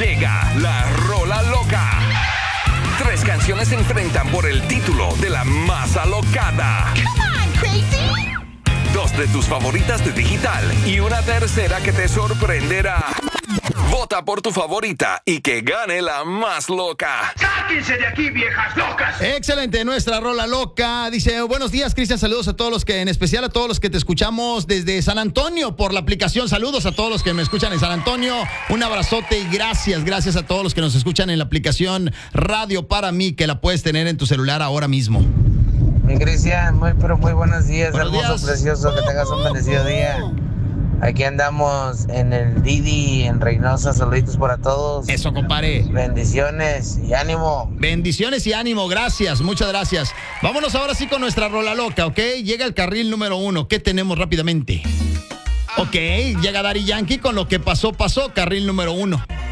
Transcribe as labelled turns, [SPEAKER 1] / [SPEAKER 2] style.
[SPEAKER 1] Llega la Rola Loca. 3 canciones se enfrentan por el título de la más alocada.
[SPEAKER 2] Come on, crazy.
[SPEAKER 1] 2 de tus favoritas de digital y una tercera que te sorprenderá. Vota por tu favorita y que gane la más loca.
[SPEAKER 3] ¡Sáquense de aquí, viejas locas!
[SPEAKER 4] Excelente, nuestra Rola Loca. Dice, buenos días, Cristian, saludos a todos los que, en especial a todos los que te escuchamos desde San Antonio por la aplicación. Saludos a todos los que me escuchan en San Antonio. Un abrazote y gracias a todos los que nos escuchan en la aplicación Radio para mí, que la puedes tener en tu celular ahora mismo.
[SPEAKER 5] Mi Cristian, muy buenos días,
[SPEAKER 4] Buenos
[SPEAKER 5] hermoso,
[SPEAKER 4] días.
[SPEAKER 5] precioso, que tengas un bendecido día. Aquí andamos en el Didi, en Reynosa, saluditos para todos.
[SPEAKER 4] Eso, compadre.
[SPEAKER 5] Bendiciones y ánimo.
[SPEAKER 4] Bendiciones y ánimo, gracias, muchas gracias. Vámonos ahora sí con nuestra Rola Loca, ¿ok? Llega el carril número 1, ¿qué tenemos rápidamente? Ok, llega Daddy Yankee con Lo que pasó, carril número 1.